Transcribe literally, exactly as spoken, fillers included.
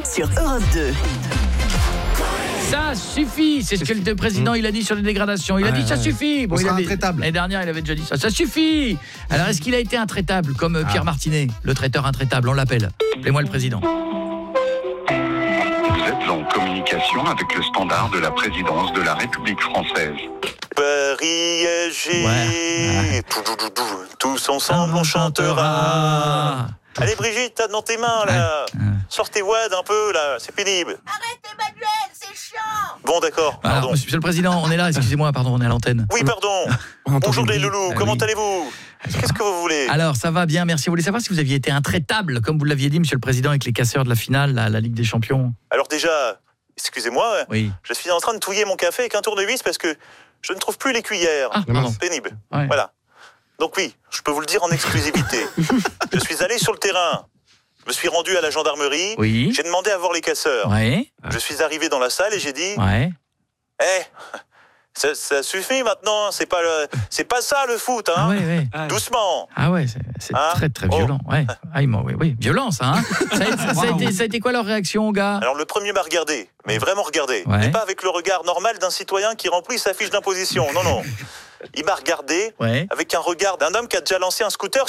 sur Europe deux. Ça suffit, c'est ce que le président il a dit sur les dégradations. Il a ouais, dit ça ouais. suffit. Bon, il avait, intraitable. L'année dernière, il avait déjà dit ça. Ça suffit. Alors est-ce qu'il a été intraitable comme ah. Pierre Martinet, le traiteur intraitable, on l'appelle. Appelez-moi le président. Vous êtes en communication avec le standard de la présidence de la République française. Paris est G. Ouais. Tous ensemble on chantera. Allez Brigitte, t'as dans tes mains là. Ouais. Sortez Wad un peu là, c'est pénible. Arrête Emmanuel, c'est chiant. Bon d'accord, pardon. Alors, monsieur le président, on est là, excusez-moi, pardon, on est à l'antenne. Oui, pardon. Bonjour les loulous, ah, comment oui. allez-vous? Qu'est-ce que vous voulez? Alors, ça va bien, merci. Vous voulez savoir si vous aviez été intraitable, comme vous l'aviez dit, monsieur le président, avec les casseurs de la finale, la, la Ligue des Champions? Alors déjà, excusez-moi, oui. Je suis en train de touiller mon café avec un tournevis parce que je ne trouve plus les cuillères. Ah, pardon. Pénible. Ouais. Voilà. Donc oui, je peux vous le dire en exclusivité. Je suis allé sur le terrain. Je me suis rendu à la gendarmerie. Oui. J'ai demandé à voir les casseurs. Ouais. Je suis arrivé dans la salle et j'ai dit Ouais. Eh, hey, ça, ça suffit maintenant, c'est pas le, c'est pas ça le foot, hein. Ah ouais, ouais. Doucement. Ah ouais, c'est, c'est hein très très violent. Oh. Ouais. Ah, oui, oui, violence, hein. ça, a été, ça, a été, ça a été quoi leur réaction, gars? Alors le premier m'a regardé, mais vraiment regardé. Ouais. Mais pas avec le regard normal d'un citoyen qui remplit sa fiche d'imposition. Non, non. Il m'a regardé ouais. avec un regard d'un homme qui a déjà lancé un scooter